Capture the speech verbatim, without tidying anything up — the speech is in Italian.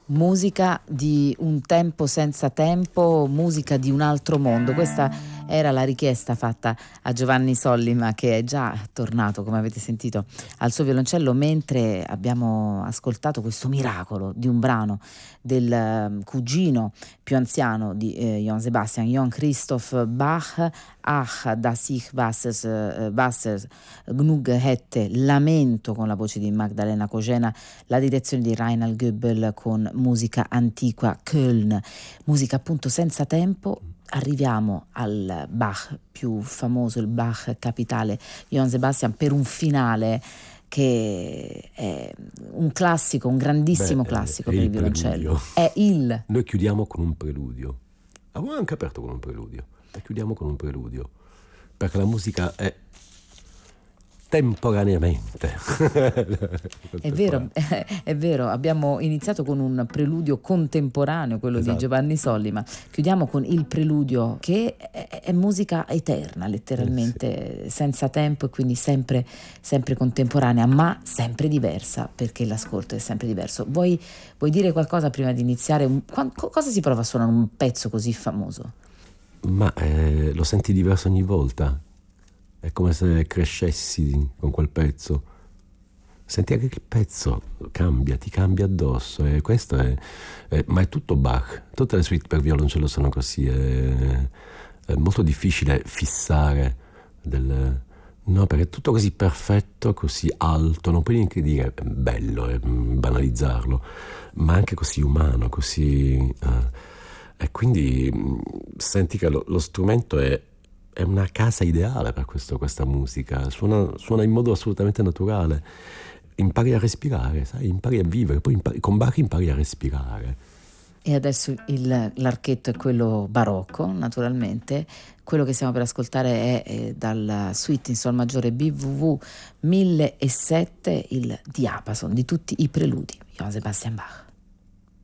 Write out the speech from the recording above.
Musica di un tempo senza tempo, musica di un altro mondo. Questa era la richiesta fatta a Giovanni Sollima, che è già tornato, come avete sentito, al suo violoncello, mentre abbiamo ascoltato questo miracolo di un brano del eh, cugino più anziano di eh, Johann Sebastian, Johann Christoph Bach. Ach, dass ich Wassers, eh, Wassers genug hätte, lamento, con la voce di Magdalena Cogena, la direzione di Reinhard Goebel con musica antiqua, Köln, musica appunto senza tempo. Arriviamo al Bach più famoso, il Bach capitale, Johann Sebastian, per un finale che è un classico, un grandissimo Beh, classico è per il il violoncello. preludio. È il Noi chiudiamo con un preludio. Avevo anche aperto con un preludio, ma chiudiamo con un preludio, perché la musica è temporaneamente. È vero, è vero, abbiamo iniziato con un preludio contemporaneo, quello Esatto. di Giovanni Sollima, chiudiamo con il preludio che è, è musica eterna, letteralmente, Eh sì. senza tempo e quindi sempre, sempre contemporanea, ma sempre diversa, perché l'ascolto è sempre diverso. Vuoi, vuoi dire qualcosa prima di iniziare? Un, qu- cosa si prova a suonare un pezzo così famoso? Ma eh, lo senti diverso ogni volta. È come se crescessi con quel pezzo. Senti anche che il pezzo cambia, ti cambia addosso. E questo è, è, ma è tutto Bach. Tutte le suite per violoncello sono così. È, è molto difficile fissare del... No, perché è tutto così perfetto, così alto. Non puoi neanche dire bello e banalizzarlo, ma anche così umano, così... Uh, e quindi senti che lo, lo strumento è è una casa ideale per questo, questa musica, suona, suona in modo assolutamente naturale, impari a respirare, sai, impari a vivere, poi impari, con Bach impari a respirare. E adesso il, l'archetto è quello barocco, naturalmente. Quello che stiamo per ascoltare è, è dal suite in sol maggiore B W V millesettecento, il diapason di tutti i preludi, Johann Sebastian Bach.